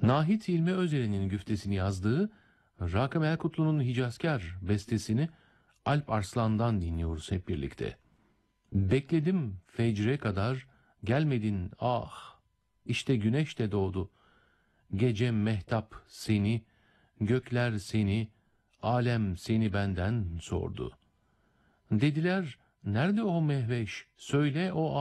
Nahit İlmi Özel'in güftesini yazdığı Rakım Erkutlu'nun Hicazkar bestesini Alp Arslan'dan dinliyoruz hep birlikte. Bekledim fecre kadar, gelmedin ah, işte güneş de doğdu. Gece mehtap seni, gökler seni, alem seni benden sordu. Dediler, nerede o mehveş, söyle o